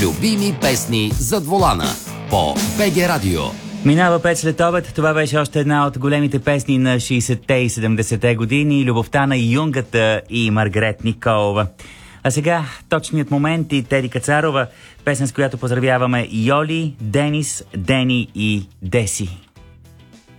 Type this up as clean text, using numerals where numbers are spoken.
Любими песни зад волана по БГ Радио. Минава 5 след обед. Това беше още една от големите песни на 60-те и 70-те години. Любовта на Юнгата и Маргарет Николова. А сега точният момент и Теди Кацарова, песен с която поздравяваме Йоли, Денис, Дени и Деси.